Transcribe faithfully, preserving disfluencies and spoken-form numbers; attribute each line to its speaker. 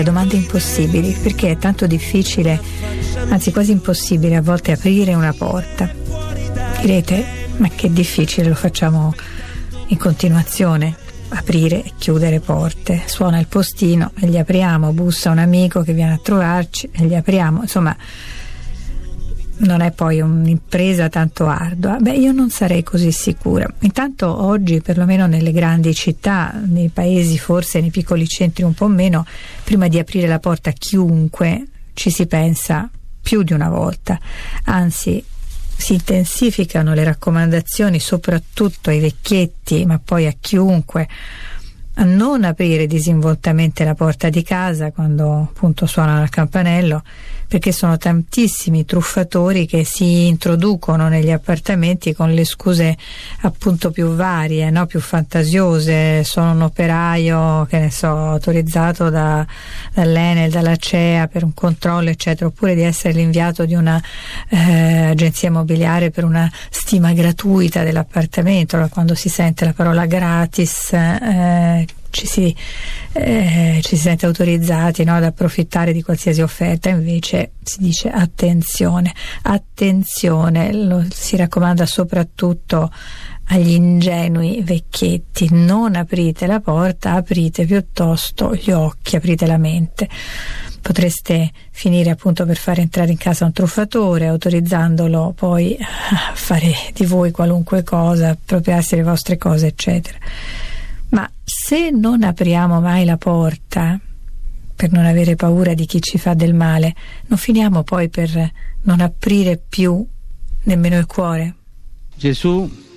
Speaker 1: Domande impossibili, perché è tanto difficile, anzi quasi impossibile a volte aprire una porta. Direte, ma che difficile, lo facciamo in continuazione, aprire e chiudere porte. Suona il postino e gli apriamo, bussa un amico che viene a trovarci e gli apriamo, insomma non è poi un'impresa tanto ardua. Beh, io non sarei così sicura. Intanto oggi, perlomeno nelle grandi città, nei paesi forse, nei piccoli centri un po' meno, prima di aprire la porta a chiunque ci si pensa più di una volta, anzi si intensificano le raccomandazioni soprattutto ai vecchietti, ma poi a chiunque, a non aprire disinvoltamente la porta di casa quando appunto suona il campanello, perché sono tantissimi truffatori che si introducono negli appartamenti con le scuse appunto più varie, no? Più fantasiose. Sono un operaio, che ne so, autorizzato da, dall'Enel, dalla C E A per un controllo eccetera, oppure di essere l'inviato di una eh, agenzia immobiliare per una stima gratuita dell'appartamento. Allora, quando si sente la parola gratis eh, Ci si, eh, ci si sente autorizzati, no, ad approfittare di qualsiasi offerta. Invece si dice attenzione, attenzione, lo si raccomanda soprattutto agli ingenui vecchietti: non aprite la porta, aprite piuttosto gli occhi, aprite la mente. Potreste finire appunto per far entrare in casa un truffatore, autorizzandolo poi a fare di voi qualunque cosa, appropriarsi delle vostre cose eccetera. Ma se non apriamo mai la porta per non avere paura di chi ci fa del male, non finiamo poi per non aprire più nemmeno il cuore?
Speaker 2: Gesù